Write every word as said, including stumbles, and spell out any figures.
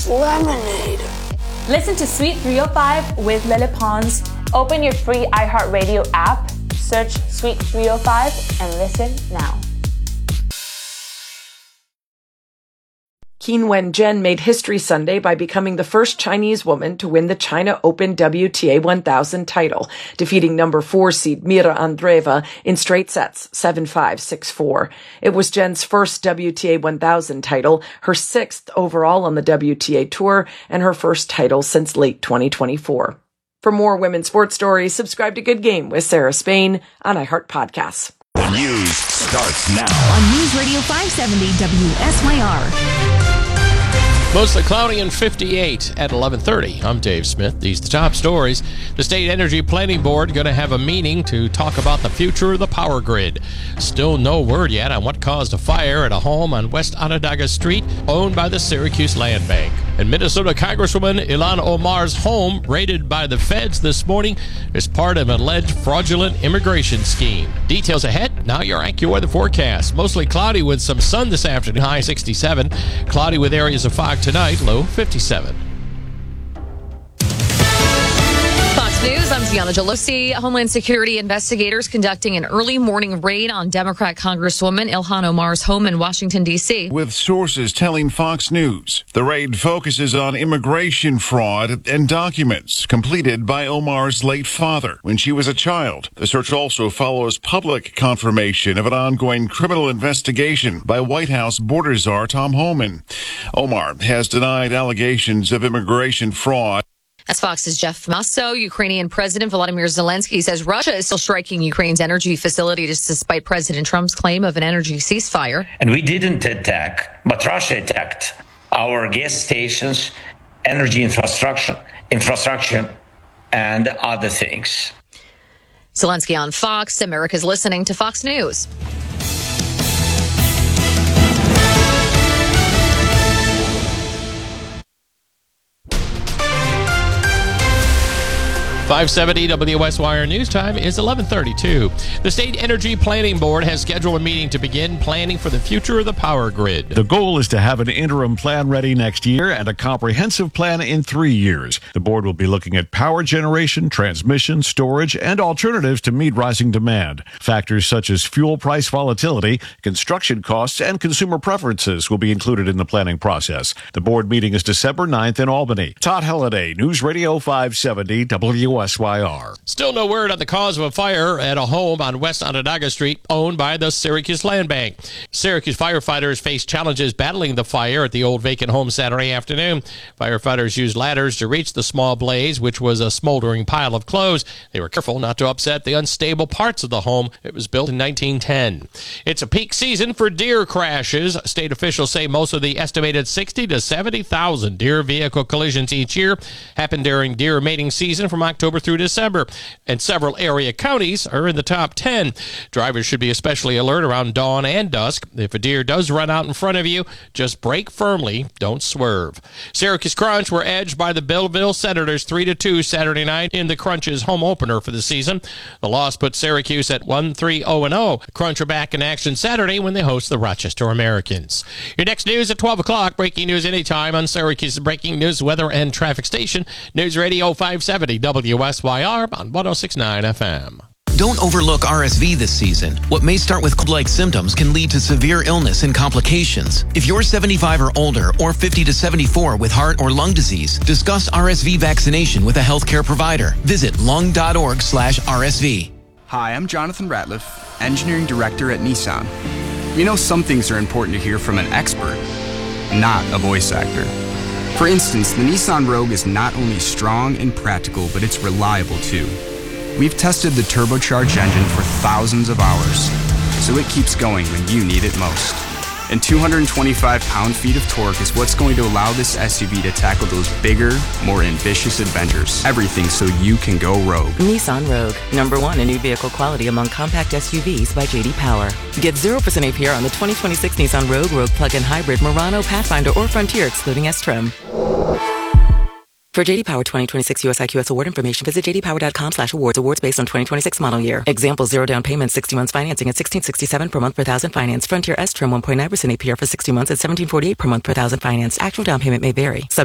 lemonade. Listen to Sweet three oh five with Lily Pons. Open your free iHeartRadio app, search Sweet three oh five, and listen now. Qin Wen-jen made history Sunday by becoming the first Chinese woman to win the China Open W T A one thousand title, defeating number four seed Mira Andreeva in straight sets, seven five, six four. It was Jen's first W T A one thousand title, her sixth overall on the W T A Tour, and her first title since late twenty twenty-four. For more women's sports stories, subscribe to Good Game with Sarah Spain on iHeart Podcasts. The news starts now on News Radio five seventy W S Y R. Mostly cloudy and fifty-eight at eleven thirty. I'm Dave Smith. These are the top stories. The State Energy Planning Board going to have a meeting to talk about the future of the power grid. Still no word yet on what caused a fire at a home on West Onondaga Street owned by the Syracuse Land Bank. And Minnesota Congresswoman Ilhan Omar's home raided by the feds this morning as part of an alleged fraudulent immigration scheme. Details ahead. Now your AccuWeather forecast. Mostly cloudy with some sun this afternoon, high sixty-seven. Cloudy with areas of fog tonight, low fifty-seven. Fox News, I'm Gianna Jalossi. Homeland Security investigators conducting an early morning raid on Democrat Congresswoman Ilhan Omar's home in Washington, D C. With sources telling Fox News, the raid focuses on immigration fraud and documents completed by Omar's late father when she was a child. The search also follows public confirmation of an ongoing criminal investigation by White House border czar Tom Homan. Omar has denied allegations of immigration fraud. As Fox's Jeff Masso, Ukrainian President Volodymyr Zelensky says Russia is still striking Ukraine's energy facilities despite President Trump's claim of an energy ceasefire. And we didn't attack, but Russia attacked our gas stations, energy infrastructure, infrastructure, and other things. Zelensky on Fox. America's listening to Fox News. five seventy W S Y R News Time is eleven thirty-two. The State Energy Planning Board has scheduled a meeting to begin planning for the future of the power grid. The goal is to have an interim plan ready next year and a comprehensive plan in three years. The board will be looking at power generation, transmission, storage, and alternatives to meet rising demand. Factors such as fuel price volatility, construction costs, and consumer preferences will be included in the planning process. The board meeting is December ninth in Albany. Todd Halliday, News Radio five seventy W S Y R. Still no word on the cause of a fire at a home on West Onondaga Street owned by the Syracuse Land Bank. Syracuse firefighters faced challenges battling the fire at the old vacant home Saturday afternoon. Firefighters used ladders to reach the small blaze, which was a smoldering pile of clothes. They were careful not to upset the unstable parts of the home. It was built in nineteen ten. It's a peak season for deer crashes. State officials say most of the estimated sixty to seventy thousand deer vehicle collisions each year happen during deer mating season from October through December, and several area counties are in the top ten. Drivers should be especially alert around dawn and dusk. If a deer does run out in front of you, just brake firmly, don't swerve. Syracuse Crunch were edged by the Belleville Senators three to two Saturday night in the Crunch's home opener for the season. The loss put Syracuse at one three oh and oh. Crunch are back in action Saturday when they host the Rochester Americans. Your next news at twelve o'clock. Breaking news anytime on Syracuse's breaking news, weather, and traffic station. News Radio five seventy W S Y R on one oh six point nine F M. Don't overlook R S V this season. What may start with cold-like symptoms can lead to severe illness and complications. If you're seventy-five or older or fifty to seventy-four with heart or lung disease, discuss R S V vaccination with a healthcare provider. Visit lung.org slash RSV. Hi, I'm Jonathan Ratliff, Engineering Director at Nissan. We know some things are important to hear from an expert, not a voice actor. For instance, the Nissan Rogue is not only strong and practical, but it's reliable too. We've tested the turbocharged engine for thousands of hours, so it keeps going when you need it most. And two hundred twenty-five pound-feet of torque is what's going to allow this S U V to tackle those bigger, more ambitious adventures. Everything so you can go rogue. Nissan Rogue, number one in new vehicle quality among compact S U Vs by J D Power. Get zero percent A P R on the twenty twenty-six Nissan Rogue, Rogue Plug-in Hybrid, Murano, Pathfinder, or Frontier excluding S-Trim. For J D Power twenty twenty-six U S I Q S award information, visit jdpower.com slash awards. Awards based on twenty twenty-six model year. Example, zero down payment, sixty months financing at sixteen sixty-seven per month per thousand finance. Frontier S-Trim one point nine percent A P R for sixty months at seventeen forty-eight per month per thousand finance. Actual down payment may vary. Subject